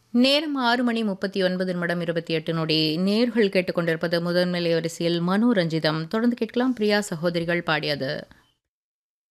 நேரம் 6 மணி 39 நிமிடம் 28 நொடி. நேர்கள் கேட்டுக்கொண்டிருப்பது முதன்மை வரிசையில் மனோரஞ்சிதம். தொடர்ந்து கேட்கலாம் பிரியா சகோதரிகள் பாடியது.